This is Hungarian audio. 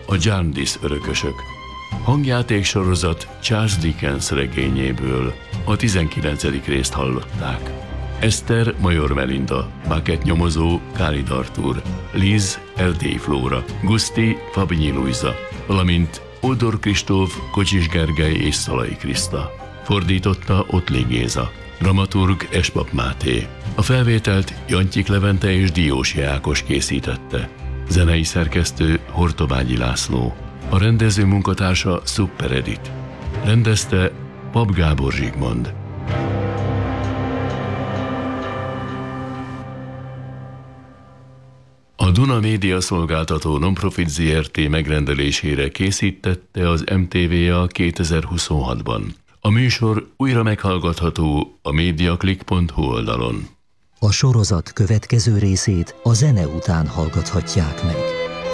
a Jarndyce örökösök. Hangjáték sorozat Charles Dickens regényéből a 19. részt hallották. Eszter Major Melinda, Bucket nyomozó Kálid Artúr, Liz Erdély Flóra, Guszti Fabinyi Lujza, valamint Ódor Kristóf, Kocsis Gergely és Szalai Kriszta. Fordította Ottli Géza, dramaturg Espap Máté. A felvételt Jantyik Levente és Diósi Ákos készítette. Zenei szerkesztő Hortobágyi László. A rendező munkatársa Super Edit. Rendezte Pap Gábor Zsigmond. A Duna Média Szolgáltató Nonprofit Zrt. Megrendelésére készítette az MTVA 2026-ban. A műsor újra meghallgatható a mediaclick.hu oldalon. A sorozat következő részét a zene után hallgathatják meg.